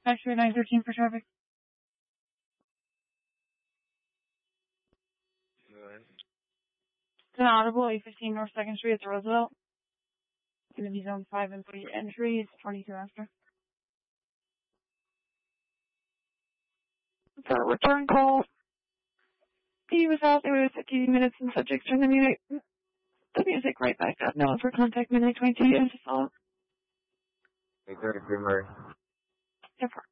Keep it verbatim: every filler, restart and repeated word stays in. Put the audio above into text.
X-ray nine thirteen for traffic. Good. It's an audible, eight fifteen North second Street at the Roosevelt. It's going to be zone five employee entry. It's twenty-two after. For a return call, he was out there with fifteen minutes and subjects turned the music, the music right back up. Now for contact midnight twenty-two, and just follow. eight thirty-three, Murray. Different.